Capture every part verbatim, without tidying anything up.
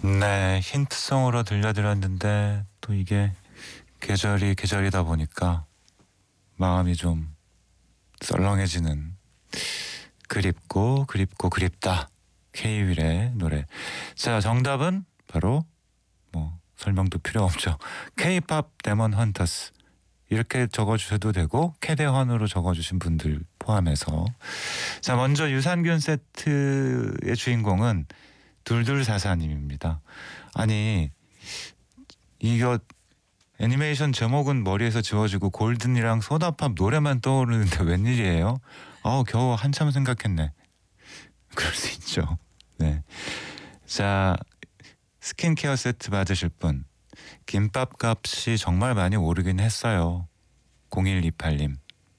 네, 힌트송으로 들려드렸는데 또 이게 계절이 계절이다 보니까 마음이 좀 썰렁해지는 그립고 그립고 그립다 K-윌의 노래. 자, 정답은 바로 뭐 설명도 필요 없죠. K-팝 데몬 헌터스 이렇게 적어주셔도 되고 캐대헌으로 적어주신 분들 포함해서. 자, 먼저 유산균 세트의 주인공은 둘둘사사님입니다. 아니 이거 애니메이션 제목은 머리에서 지워지고 골든이랑 소다팝 노래만 떠오르는데 웬일이에요? 어 겨우 한참 생각했네. 그럴 수 있죠. 네. 자, 스킨케어 세트 받으실 분, 김밥 값이 정말 많이 오르긴 했어요. 공일이팔님.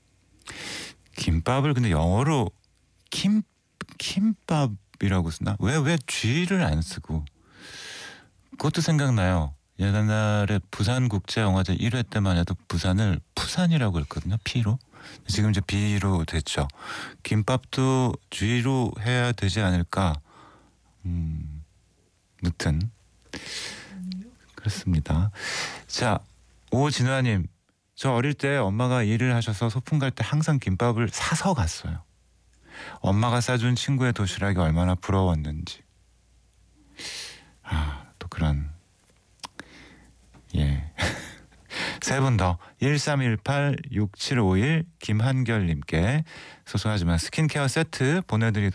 김밥을 근데 영어로 킴 김밥이라고 쓰나? 왜 왜 G를 안 쓰고? 그것도 생각나요. 옛날에 부산국제영화제 일 회 때만 해도 부산을 푸산이라고 했거든요. P로. 지금 이제 B로 됐죠. 김밥도 G로 해야 되지 않을까. 음, 무튼 그렇습니다. 자, 오진화님. 저 어릴 때 엄마가 일을 하셔서 소풍 갈 때 항상 김밥을 사서 갔어요. 엄마가 싸준 친구의 도시락이 얼마나 부러웠는지. 아, 또 그런. 예. 세 분 더 일삼일팔 육칠오일 김한결님께 소소하지만 스킨케어 세트 보내드리도록